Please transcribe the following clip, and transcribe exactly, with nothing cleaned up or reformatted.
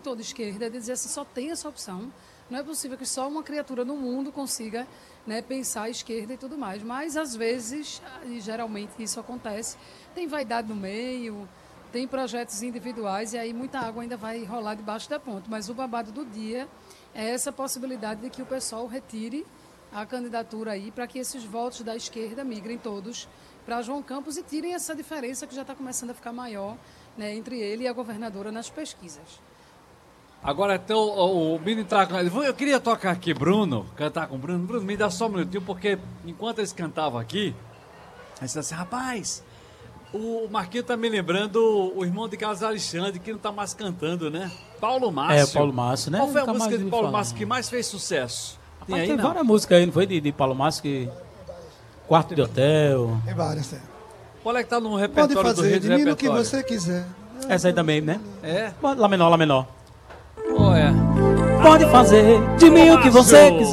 toda esquerda, de dizer assim, só tem essa opção. Não é possível que só uma criatura no mundo consiga, né, pensar à esquerda e tudo mais. Mas, às vezes, e geralmente isso acontece, tem vaidade no meio, tem projetos individuais, e aí muita água ainda vai rolar debaixo da ponte. Mas o babado do dia é essa possibilidade de que o pessoal retire a candidatura aí para que esses votos da esquerda migrem todos para João Campos e tirem essa diferença que já está começando a ficar maior, né, entre ele e a governadora nas pesquisas. Agora, então, o, o Bini tá... Eu queria tocar aqui, Bruno, cantar com o Bruno. Bruno, me dá só um minutinho, porque enquanto eles cantavam aqui, aí você disse assim, rapaz, o Marquinhos tá me lembrando o irmão de Carlos Alexandre, que não tá mais cantando, né? Paulo Márcio. É, o Paulo Márcio, né? Qual foi a Nunca música mais de Paulo falar. Márcio que mais fez sucesso? Tem Mas aí, tem não? várias músicas aí, não foi? De, de Paulo Márcio, que... Quarto de Hotel. Tem várias, é. Qual é que tá no Pode repertório do fazer Rio de de mim o que repertório? você quiser. Essa aí também, né? É? Lá menor, lá menor. Ou é? Pode fazer de mim o que você quiser.